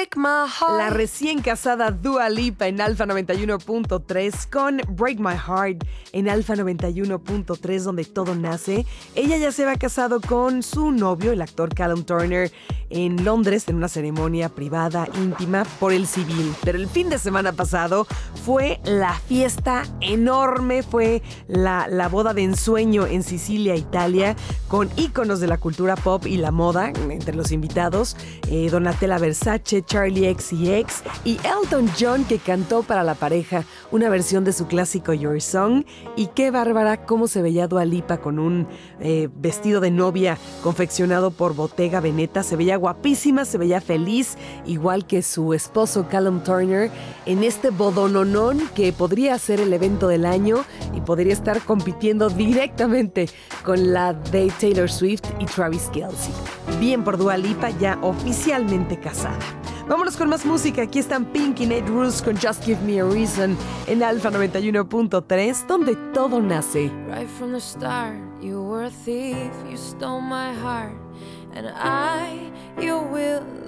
break my heart. La recién casada Dua Lipa en Alfa 91.3 con Break My Heart en Alfa 91.3, donde todo nace. Ella ya se había casado con su novio, el actor Callum Turner, en Londres en una ceremonia privada, íntima, por el civil. Pero el fin de semana pasado fue la fiesta enorme, fue la boda de ensueño en Sicilia, Italia, con íconos de la cultura pop y la moda entre los invitados. Donatella Versace, Charlie XCX y Elton John, que cantó para la pareja una versión de su clásico Your Song. Y qué bárbara cómo se veía Dua Lipa con un vestido de novia confeccionado por Bottega Veneta. Se veía guapísima, se veía feliz, igual que su esposo Callum Turner, en este bodononón que podría ser el evento del año y podría estar compitiendo directamente con la de Taylor Swift y Travis Kelce. Bien por Dua Lipa, ya oficialmente casada. Vámonos con más música. Aquí están Pink y Nate Ruess con Just Give Me a Reason en Alfa 91.3, donde todo nace. Right from the start, you were a thief, you stole my heart, and I, your will